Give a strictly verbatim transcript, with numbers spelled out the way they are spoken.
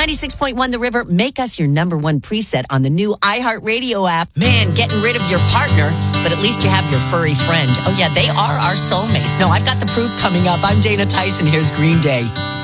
ninety-six point one The River, make us your number one preset on the new iHeartRadio app. Man, getting rid of your partner, but at least you have your furry friend. Oh, yeah, they are our soulmates. No, I've got the proof coming up. I'm Dana Tyson. Here's Green Day.